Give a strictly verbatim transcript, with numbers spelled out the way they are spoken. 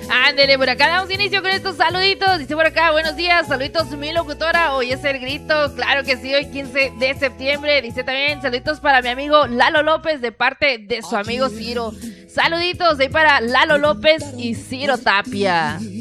Ándele, por acá damos inicio con estos saluditos. Dice por acá, buenos días, saluditos mi locutora. Hoy es el grito, claro que sí, hoy quince de septiembre. Dice también, saluditos para mi amigo Lalo López de parte de su amigo Ciro. Saluditos ahí para Lalo López y Ciro Tapia.